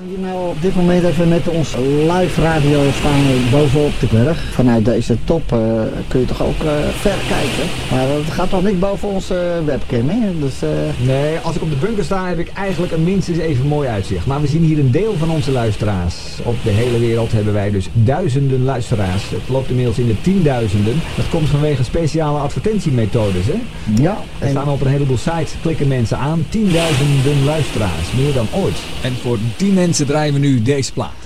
Nou, op dit moment even met onze live radio staan we bovenop de berg. Vanuit deze top kun je toch ook ver kijken. Maar dat gaat toch niet boven onze webcam, hè? Dus, Nee, als ik op de bunker sta heb ik eigenlijk een minstens even mooi uitzicht. Maar we zien hier een deel van onze luisteraars. Op de hele wereld hebben wij dus duizenden luisteraars. Het loopt inmiddels in de tienduizenden. Dat komt vanwege speciale advertentiemethodes, hè? Ja. Er staan op een heleboel sites, klikken mensen aan. Tienduizenden luisteraars, meer dan ooit. En voor die mensen draaien we nu deze plaat.